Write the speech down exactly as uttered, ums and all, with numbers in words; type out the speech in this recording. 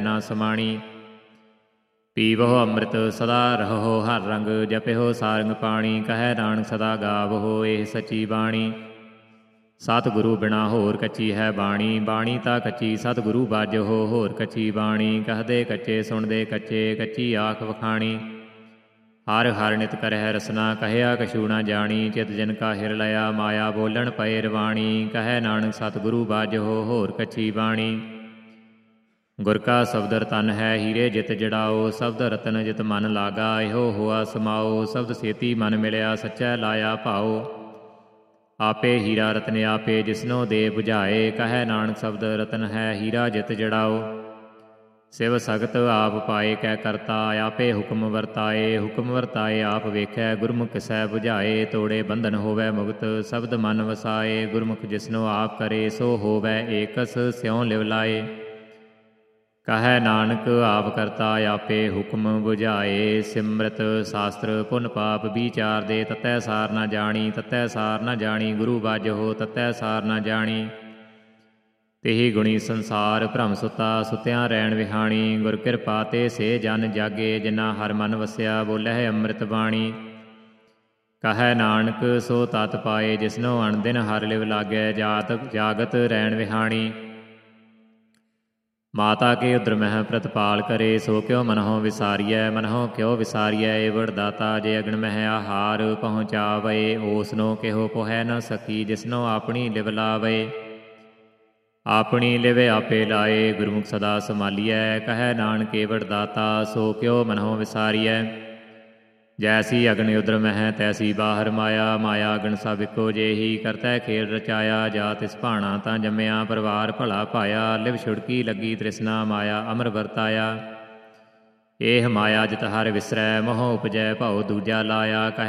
ਨਾ ਸਮਾਣੀ। ਪੀਵਹੁ ਅੰਮ੍ਰਿਤ ਸਦਾ ਰਹੋ ਹਰ ਰੰਗ, ਜਪਿਓ ਸਾਰੰਗ ਪਾਣੀ। ਕਹੈ ਨਾਨਕ ਸਦਾ ਗਾਵਹੁ ਇਹ ਸਚੀ ਬਾਣੀ। ਸਤਿਗੁਰੂ ਬਿਨਾ ਹੋਰ ਕੱਚੀ ਹੈ ਬਾਣੀ, ਬਾਣੀ ਤਾਂ ਕੱਚੀ ਸਤਿਗੁਰੂ ਬਾਝਹੁ ਹੋਰ ਕੱਚੀ ਬਾਣੀ। ਕਹਦੇ ਕੱਚੇ ਸੁਣਦੇ ਕੱਚੇ, ਕੱਚੀ ਆਖ ਵਖਾਣੀ। ਹਰ ਹਰ ਨਿਤ ਕਰਹਿ ਰਸਨਾ, ਕਹਿਆ ਕਛੂ ਨਾ ਜਾਣੀ। ਚਿਤ ਜਿਨ ਕਾ ਹਿਰ ਲਿਆ, ਮਾਇਆ ਬੋਲਣ ਪਏ ਰਵਾਣੀ। ਕਹੈ ਨਾਨਕ ਸਤਿਗੁਰੂ ਬਾਝਹੁ ਹੋਰ ਕੱਚੀ ਬਾਣੀ। ਗੁਰ ਕਾ ਸ਼ਬਦ ਰਤਨ ਹੈ ਹੀਰੇ ਜਿਤ ਜੜਾਓ, ਸ਼ਬਦ ਰਤਨ ਜਿਤ ਮਨ ਲਾਗਾ ਇਹੋ ਹੋਆ ਸਮਾਓ। ਸ਼ਬਦ ਸੇਤੀ ਮਨ ਮਿਲਿਆ ਸੱਚੈ ਲਾਇਆ ਭਾਓ, ਆਪੇ ਹੀਰਾ ਰਤਨ ਆਪੇ ਜਿਸਨੋ ਦੇ ਬੁਝਾਏ। ਕਹੈ ਨਾਨਕ ਸ਼ਬਦ ਰਤਨ ਹੈ ਹੀਰਾ ਜਿਤ ਜੜਾਓ। ਸਿਵ ਸਗਤ ਆਪ ਪਾਏ ਕੈ ਕਰਤਾ, ਆਪੇ ਹੁਕਮ ਵਰਤਾਏ। ਹੁਕਮ ਵਰਤਾਏ ਆਪ ਵੇਖੈ, ਗੁਰਮੁਖ ਕਿਸੈ ਬੁਝਾਏ। ਤੋੜੇ ਬੰਧਨ ਹੋਵੈ ਮੁਕਤ, ਸ਼ਬਦ ਮਨ ਵਸਾਏ। ਗੁਰਮੁਖ ਜਿਸਨੋ ਆਪ ਕਰੇ, ਸੋ ਹੋਵੈ ਏਕਸ ਸਿਉ ਲਿਵ ਲਾਏ। ਕਹੈ ਨਾਨਕ ਆਪ ਕਰਤਾ ਆਪੇ ਹੁਕਮ ਬੁਝਾਏ। ਸਿਮਰਤ ਸ਼ਾਸਤਰ ਪੁੰਨ ਪਾਪ ਵਿਚਾਰਦੇ, ਤਤੈ ਸਾਰ ਨਾ ਜਾਣੀ। ਤਤੈ ਸਾਰ ਨਾ ਜਾਣੀ ਗੁਰੂ ਬਾਝਹੁ, ਤਤੈ ਸਾਰ ਨਾ ਜਾਣੀ। ਤੇਹੀ ਗੁਣੀ ਸੰਸਾਰ ਭ੍ਰਮ ਸੁਤਾ, ਸੁਤਿਆਂ ਰੈਣ ਵਿਹਾਣੀ। ਗੁਰ ਕਿਰਪਾ ਤੇ ਸੇ ਜਨ ਜਾਗੇ, ਜਿਨਾ ਹਰ ਮਨ ਵਸਿਆ ਬੋਲਹਿ ਅੰਮ੍ਰਿਤ ਬਾਣੀ। ਕਹੈ ਨਾਨਕ ਸੋ ਤਤ ਪਾਏ, ਜਿਸਨੋ ਅਣਦਿਨ ਹਰ ਲਿਵ ਲਾਗੈ। ਜਾਤ ਜਾਗਤ ਰੈਣ ਵਿਹਾਣੀ। ਮਾਤਾ ਕੇ ਉਦਰ ਮਹਿ ਪ੍ਰਤਪਾਲ ਕਰੇ, ਸੋ ਕਿਉ ਮਨਹੁ ਵਿਸਾਰੀਐ। ਮਨਹੁ ਕਿਉ ਵਿਸਾਰੀਐ ਏਵੜ ਦਾਤਾ, ਜੇ ਅਗਨ ਮਹਿ ਆਹਾਰ ਪਹੁੰਚਾਵੈ। ਓਸਨੋ ਕਿਹੋ ਪੋਹਿ ਨ ਸਕੀ, ਜਿਸਨੋ ਆਪਣੀ ਲਿਵ ਲਾਵੈ। ਆਪਣੀ ਲਿਵ ਆਪੇ ਲਾਏ, ਗੁਰਮੁਖ ਸਦਾ ਸੰਭਾਲੀਐ। ਕਹੈ ਨਾਨਕ ਏਵੜ ਦਾਤਾ, ਸੋ ਕਿਉ ਮਨਹੁ ਵਿਸਾਰੀਐ। ਜੈਸੀ ਅਗਨ ਉਦਰ ਮਹਿ ਤੈਸੀ ਬਾਹਰ ਮਾਇਆ। ਮਾਇਆ ਅਗਨ ਸਭ ਇੱਕੋ ਜਿਹੀ, ਕਰਤੈ ਖੇਲ ਰਚਾਇਆ। ਜਾ ਤਿਸ ਭਾਣਾ ਤਾਂ ਜੰਮਿਆ, ਪਰਿਵਾਰ ਭਲਾ ਪਾਇਆ। ਲਿਵ ਛੁੜਕੀ ਲੱਗੀ ਤ੍ਰਿਸ਼ਨਾ, ਮਾਇਆ ਅਮਰ ਵਰਤਾਇਆ। ਇਹ ਮਾਇਆ ਜਿਤ ਹਰ ਵਿਸਰੈ, ਮੋਹ ਉਪਜੈ ਭਉ ਦੂਜਾ ਲਾਇਆ। ਕਹੈ